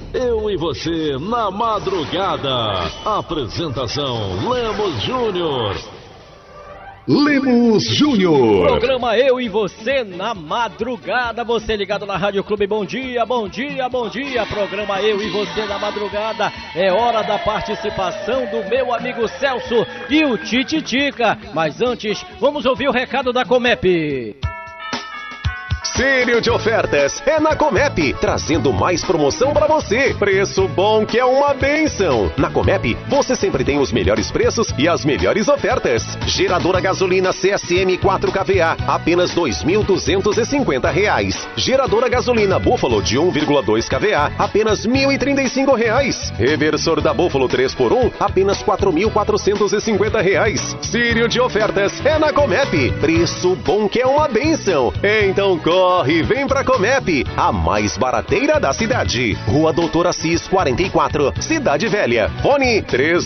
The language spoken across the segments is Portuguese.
Eu e você na madrugada. Apresentação Lemos Júnior. Lemos Júnior. Programa Eu e Você na madrugada. Você ligado na Rádio Clube. Bom dia, bom dia, bom dia. Programa Eu e Você na madrugada. É hora da participação do meu amigo Celso e o Tititica. Mas antes, vamos ouvir o recado da Comep. Sério de ofertas é na Comep, trazendo mais promoção para você. Preço bom que é uma bênção. Na Comep, você sempre tem os melhores preços e as melhores ofertas. Geradora gasolina CSM 4kVA, apenas R$ 2.250. Geradora gasolina Buffalo de 1,2 kVA, apenas R$ 1.035. Reversor da Buffalo 3x1, apenas R$ 4.450. Sério de ofertas é na Comep. Preço bom que é uma bênção. Então corre, vem pra Comep, a mais barateira da cidade. Rua Doutor Assis 44, Cidade Velha. Fone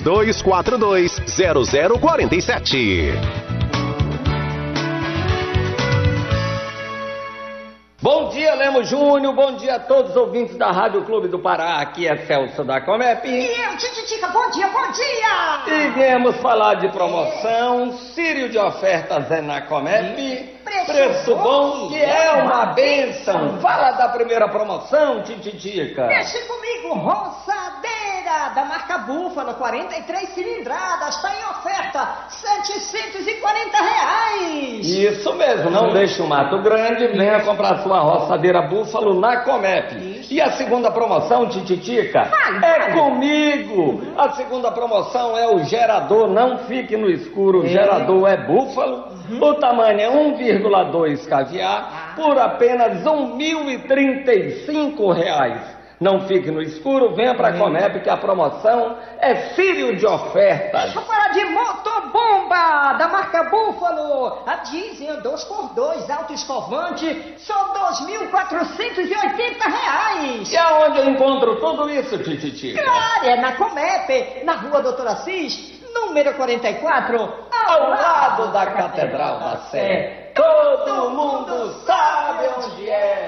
3242-0047. Bom dia, Lemos Júnior, bom dia a todos os ouvintes da Rádio Clube do Pará, aqui é Celso da Comep. E eu, Tititica, bom dia, bom dia! E viemos falar de promoção, Sírio de ofertas é na Comep, preço bom que é uma bênção. Fala da primeira promoção, Tititica. Deixe comigo, roçadeira da marca Búfalo, 43 cilindradas, está em oferta, R$ 740. Isso mesmo, não deixe o mato grande, venha comprar sua roçadeira Búfalo na Comep. E a segunda promoção, Tititica, é comigo. A segunda promoção é o gerador, não fique no escuro, o gerador é Búfalo, o tamanho é 1,2 kVA, por apenas R$ 1.035. Não fique no escuro, venha pra Comep que a promoção é Sírio de ofertas. Deixa eu falar de motobomba da marca Búfalo. A diesel 2x2 auto-escovante, só R$ 2.480. E aonde eu encontro tudo isso, Tititica? Claro, é na Comep, na Rua Doutor Assis, número 44, ao lado da Catedral da Sé. Todo mundo sabe onde é.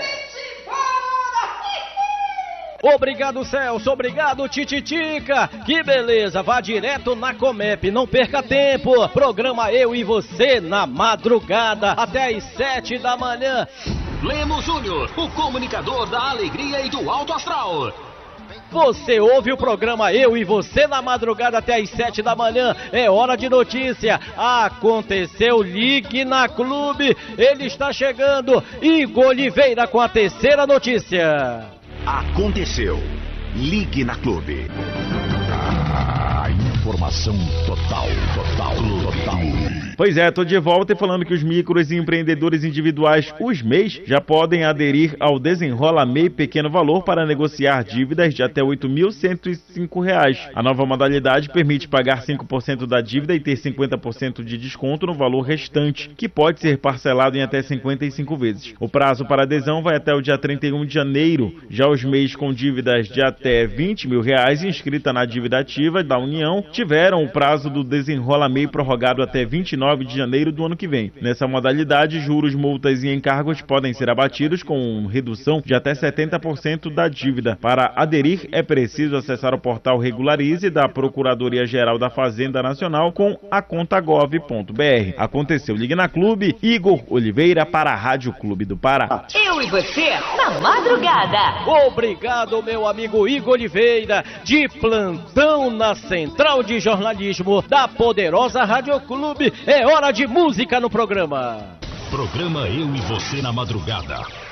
Obrigado, Celso. Obrigado, Tititica. Que beleza. Vá direto na Comep. Não perca tempo. Programa Eu e Você na madrugada. Até às 7 da manhã. Lemos Júnior, o comunicador da alegria e do alto astral. Você ouve o programa Eu e Você na madrugada até às 7 da manhã. É hora de notícia. Aconteceu, ligue na Clube. Ele está chegando. Igor Oliveira com a terceira notícia. Aconteceu. Ligue na Clube. A informação total. Pois é, tô de volta e falando que os micros e empreendedores individuais, os MEIs, já podem aderir ao Desenrola MEI Pequeno Valor para negociar dívidas de até R$ 8.105. A nova modalidade permite pagar 5% da dívida e ter 50% de desconto no valor restante, que pode ser parcelado em até 55 vezes. O prazo para adesão vai até o dia 31 de janeiro. Já os MEIs com dívidas de até R$ 20 mil inscrita na dívida ativa da União tiveram o prazo do Desenrola MEI prorrogado até 29 de janeiro do ano que vem. Nessa modalidade, juros, multas e encargos podem ser abatidos com redução de até 70% da dívida. Para aderir, é preciso acessar o portal Regularize da Procuradoria-Geral da Fazenda Nacional com a conta gov.br. Aconteceu, ligue na Clube. Igor Oliveira para a Rádio Clube do Pará. Eu e Você na madrugada. Obrigado, meu amigo Igor Oliveira, de plantão na Central de Jornalismo da poderosa Rádio Clube. É hora de música no programa. Programa Eu e Você na madrugada.